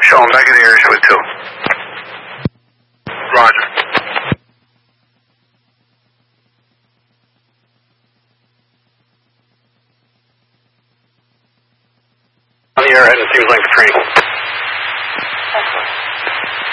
Show, I'm back in the area with 2. Roger. On the air, and it seems like the train.